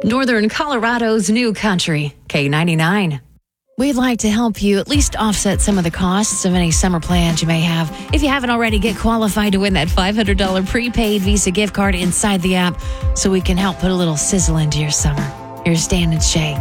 Northern Colorado's new country, K99. We'd like to help you at least offset some of the costs of any summer plans you may have. If you haven't already, get qualified to win that $500 prepaid Visa gift card inside the app so we can help put a little sizzle into your summer. Here's Dan and Shay.